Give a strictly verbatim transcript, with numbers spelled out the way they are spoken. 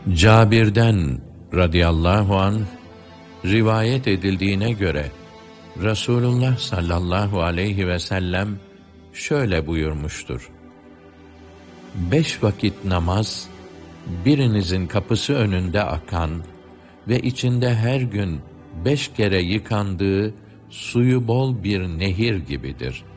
Cabir'den radıyallahu anh rivayet edildiğine göre Resulullah sallallahu aleyhi ve sellem şöyle buyurmuştur: Beş vakit namaz, birinizin kapısı önünde akan ve içinde her gün beş kere yıkandığı suyu bol bir nehir gibidir.